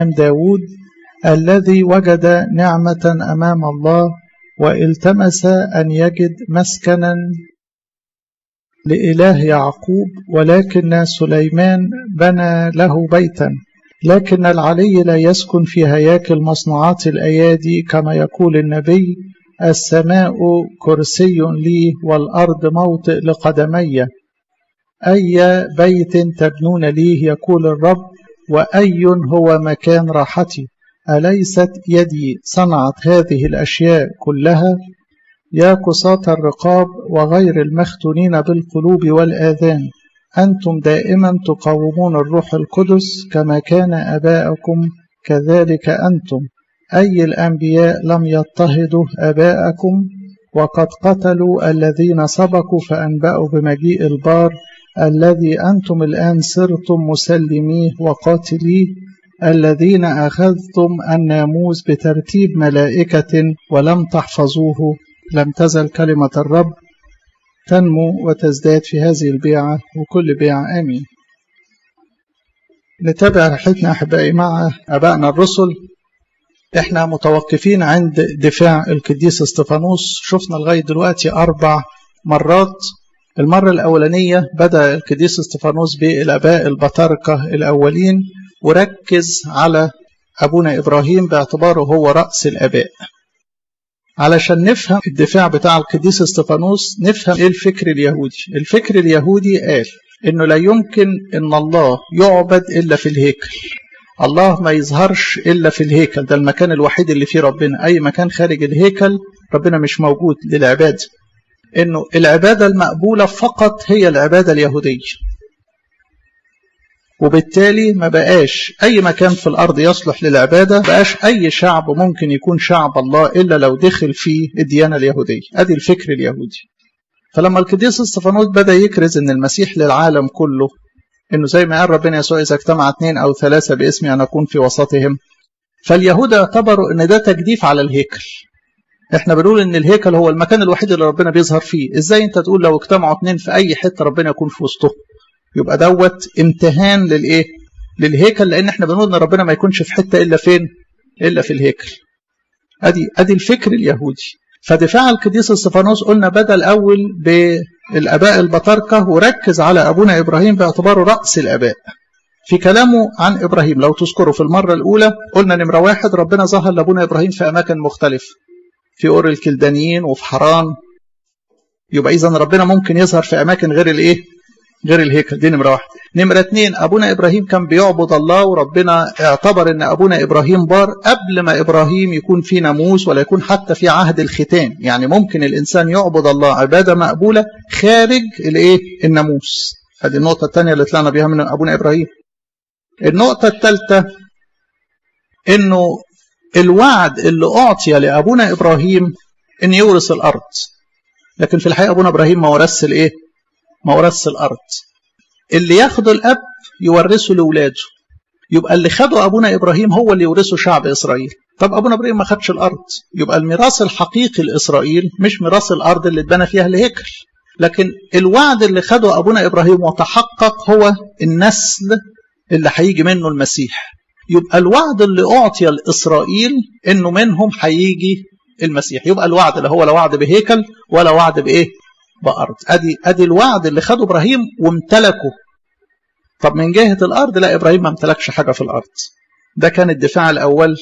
داود الذي وجد نعمة أمام الله والتمس أن يجد مسكنا لإله يعقوب، ولكن سليمان بنى له بيتا، لكن العلي لا يسكن في هياكل مصنوعات الأيادي، كما يقول النبي: السماء كرسي لي والأرض موطئ لقدمي. أي بيت تبنون لي يقول الرب، وأي هو مكان راحتي؟ أليست يدي صنعت هذه الأشياء كلها؟ يا قساة الرقاب وغير المختونين بالقلوب والآذان، أنتم دائما تقاومون الروح القدس، كما كان آباءكم كذلك أنتم. أي الأنبياء لم يضطهدوا آباءكم؟ وقد قتلوا الذين سبقوا فأنبأوا بمجيء البار، الذي أنتم الآن صرتم مسلميه وقاتليه، الذين أخذتم الناموس بترتيب ملائكة ولم تحفظوه. لم تزل كلمة الرب تنمو وتزداد في هذه البيعة وكل بيعة. آمين. نتابع رحلتنا أحبائي مع أبائنا الرسل. احنا متوقفين عند دفاع القديس استفانوس. شفنا لغاية دلوقتي 4 مرات. المرة الأولانية بدأ القديس استفانوس بالآباء البطاركة الأولين، وركز على أبونا إبراهيم باعتباره هو رأس الآباء. علشان نفهم الدفاع بتاع القديس استفانوس نفهم ايه الفكر اليهودي. الفكر اليهودي قال انه لا يمكن ان الله يعبد الا في الهيكل، الله ما يظهرش الا في الهيكل، ده المكان الوحيد اللي فيه ربنا. اي مكان خارج الهيكل ربنا مش موجود للعبادة، انه العبادة المقبولة فقط هي العبادة اليهودية، وبالتالي ما بقاش أي مكان في الأرض يصلح للعبادة، بقاش أي شعب ممكن يكون شعب الله إلا لو دخل فيه الديانة اليهودية. أدي الفكر اليهودي. فلما القديس استفانوس بدأ يكرز إن المسيح للعالم كله، إنه زي ما قال ربنا يسوع: إذا اجتمع 2 أو 3 باسمي أنا أكون في وسطهم، فاليهود اعتبروا إن ده تجديف على الهيكل. إحنا بنقول إن الهيكل هو المكان الوحيد اللي ربنا بيظهر فيه، إزاي أنت تقول لو اجتمعوا 2 في أي حتة ربنا يكون في وسطهم؟ يبقى دوت امتهان للايه؟ للهيكل، لان احنا بنقول ان ربنا ما يكونش في حته الا فين؟ الا في الهيكل. ادي الفكر اليهودي. فدفاع القديس استفانوس قلنا بدا الاول بالاباء البطاركه، وركز على ابونا ابراهيم باعتباره راس الاباء. في كلامه عن ابراهيم لو تذكروا في المره الاولى قلنا نمره 1 ربنا ظهر لابونا ابراهيم في اماكن مختلفه، في اور الكلدانيين وفي حران. يبقى اذا ربنا ممكن يظهر في اماكن غير الايه؟ غير الهيكل. دي نمرة 1. نمرة 2 أبونا إبراهيم كان بيعبد الله، وربنا اعتبر أن أبونا إبراهيم بار قبل ما إبراهيم يكون في ناموس ولا يكون حتى في عهد الختان. يعني ممكن الإنسان يعبد الله عبادة مقبولة خارج الإيه؟ الناموس. هذه النقطة الثانية اللي طلعنا بها من أبونا إبراهيم. النقطة الثالثة إنه الوعد اللي أعطي لأبونا إبراهيم إن يورث الأرض، لكن في الحقيقة أبونا إبراهيم ما ورث الإيه؟ ما ورث الأرض. اللي ياخده الأب يورثه لأولاده. يبقى اللي خده أبونا إبراهيم هو اللي يورثه شعب إسرائيل. طب أبونا إبراهيم ما خدش الأرض، يبقى الميراث الحقيقي لإسرائيل مش ميراث الأرض اللي اتبنى فيها الهيكل، لكن الوعد اللي خده أبونا إبراهيم وتحقق هو النسل اللي هيجي منه المسيح. يبقى الوعد اللي أعطي لإسرائيل إنه منهم هيجي المسيح. يبقى الوعد لا هو لا وعد بهيكل ولا وعد بإيه؟ بأرض. أدي الوعد اللي خده إبراهيم وامتلكه. طب من جهة الأرض لا، إبراهيم ما امتلكش حاجة في الأرض. ده كان الدفاع الأول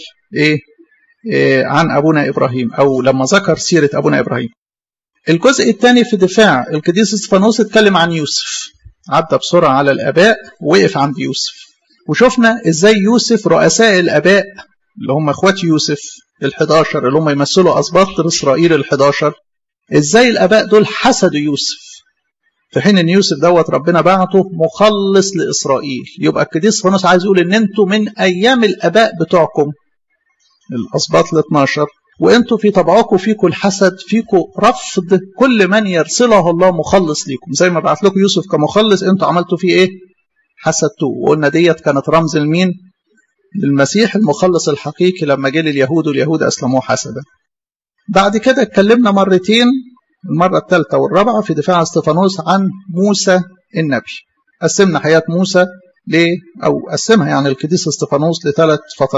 عن أبونا إبراهيم، أو لما ذكر سيرة أبونا إبراهيم. الجزء الثاني في دفاع القديس استفانوس اتكلم عن يوسف. عدى بسرعة على الآباء ووقف عند يوسف، وشفنا إزاي يوسف رؤساء الآباء اللي هم إخوات يوسف 11 اللي هم يمثلوا أسباط إسرائيل 11، إزاي الآباء دول حسدوا يوسف، في حين ان يوسف دوت ربنا بعته مخلص لإسرائيل. يبقى القديس استفانوس عايز يقول ان انتوا من ايام الاباء بتوعكم الاسباط ال12، وانتوا في طبعكم فيكم الحسد، فيكم رفض كل من يرسله الله مخلص ليكم. زي ما بعت لكم يوسف كمخلص، انتوا عملتوا فيه ايه؟ حسدتوه. وقلنا ديت كانت رمز لمين؟ للمسيح المخلص الحقيقي لما جه لليهود واليهود اسلموه حسدا. بعد كده اتكلمنا مرتين، المرة الثالثة والرابعة في دفاع استفانوس عن موسى النبي. قسمنا حياة موسى ليه؟ أو قسمها يعني القديس استفانوس ل3 فترات.